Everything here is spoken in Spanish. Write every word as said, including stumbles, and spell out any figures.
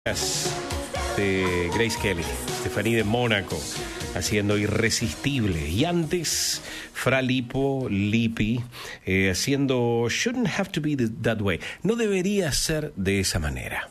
De Grace Kelly, Stephanie de Mónaco, haciendo Irresistible. Y antes, Fra Lipo, Lippi, eh, haciendo Shouldn't Have to Be That Way. No debería ser de esa manera.